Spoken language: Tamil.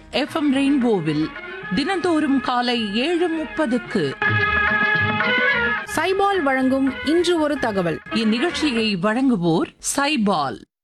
எஃப்எம் ரெயின்போவில் தினந்தோறும் காலை 7:30க்கு சைபால் வழங்கும் இன்று ஒரு தகவல். இந்நிகழ்ச்சியை வழங்குவோர் சைபால்.